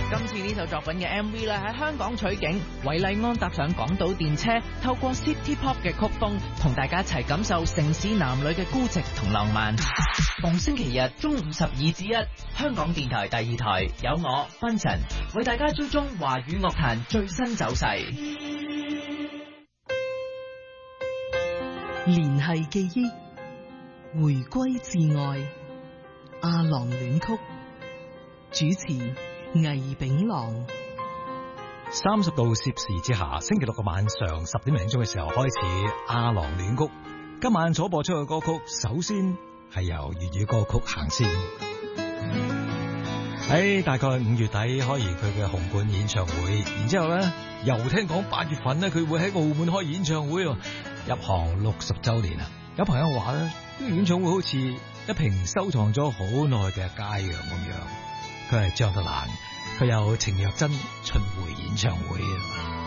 今次呢首作品嘅 MV 咧喺香港取景，韋禮安搭上港島電車，透過 City Pop 嘅曲風，同大家一齊感受城市男女嘅孤寂同浪漫。逢星期日中午12至1，香港電台第2台有我芬晨為大家追蹤華語樂壇最新走勢， 聯繫記憶，回歸至愛，阿郎戀曲，主持魏炳郎。 30度攝氏之下，星期六嘅晚上10點零鐘嘅時候開始阿郎戀曲。今晚所播出嘅歌曲，首先係由粵語歌曲行先。喺大概5月底開完佢嘅紅館演唱會，然之後咧又聽講8月份咧佢會喺澳門開演唱會，入行60週年啊！有朋友話咧，呢個演唱會好似一瓶收藏咗好耐嘅佳釀咁樣。佢係張德蘭，佢有程若珍巡迴演唱會啊！